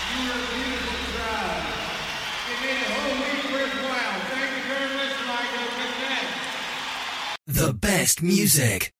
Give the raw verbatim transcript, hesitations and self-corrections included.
You were a beautiful crowd. It made the whole week worthwhile. Thank you very much, Ligo. Good night. The best music.